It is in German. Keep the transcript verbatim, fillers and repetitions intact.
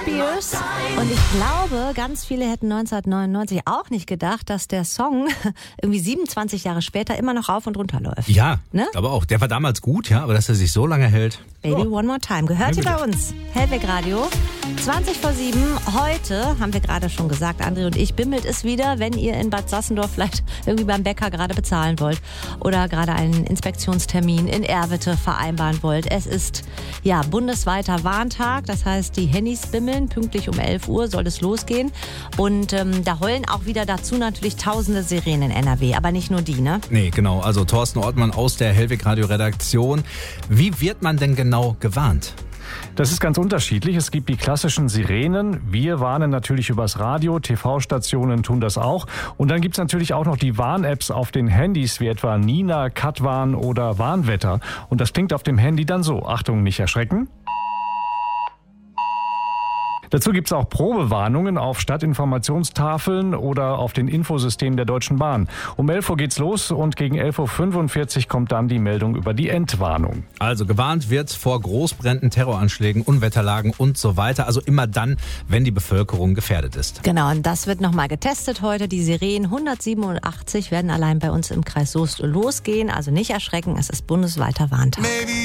Spears. Und ich glaube, ganz viele hätten neunzehnhundertneunundneunzig auch nicht gedacht, dass der Song irgendwie siebenundzwanzig Jahre später immer noch rauf und runter läuft. Ja, ne? Aber auch, der war damals gut, ja, aber dass er sich so lange hält. Baby Oh. One More Time. Gehört ihr bei uns? Hellweg Radio. zwanzig vor sieben. Heute, haben wir gerade schon gesagt, André und ich, bimmelt es wieder, wenn ihr in Bad Sassendorf vielleicht irgendwie beim Bäcker gerade bezahlen wollt oder gerade einen Inspektionstermin in Erwitte vereinbaren wollt. Es ist ja bundesweiter Warntag, das heißt, die Handys bimmeln. Pünktlich um elf Uhr soll es losgehen. Und ähm, da heulen auch wieder dazu natürlich tausende Sirenen in N R W, aber nicht nur die, ne? Nee, genau. Also Thorsten Ortmann aus der Hellweg Radio Redaktion. Wie wird man denn genau gewarnt? Das ist ganz unterschiedlich. Es gibt die klassischen Sirenen. Wir warnen natürlich übers Radio. T V-Stationen tun das auch. Und dann gibt es natürlich auch noch die Warn-Apps auf den Handys, wie etwa Nina, Katwarn oder Warnwetter. Und das klingt auf dem Handy dann so. Achtung, nicht erschrecken. Dazu gibt es auch Probewarnungen auf Stadtinformationstafeln oder auf den Infosystemen der Deutschen Bahn. Um elf Uhr geht's los und gegen elf Uhr fünfundvierzig kommt dann die Meldung über die Entwarnung. Also gewarnt wird vor Großbränden, Terroranschlägen, Unwetterlagen und so weiter. Also immer dann, wenn die Bevölkerung gefährdet ist. Genau, und das wird nochmal getestet heute. Die Sirenen hundertsiebenundachtzig werden allein bei uns im Kreis Soest losgehen. Also nicht erschrecken, es ist bundesweiter Warntag.